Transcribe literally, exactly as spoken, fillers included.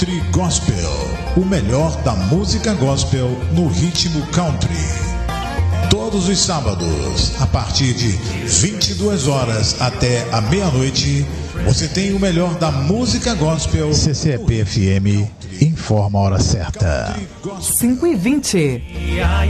Country Gospel, o melhor da música gospel no ritmo country. Todos os sábados, a partir de vinte e duas horas até a meia-noite, você tem o melhor da música gospel. C C E P F M informa a hora certa. cinco e vinte.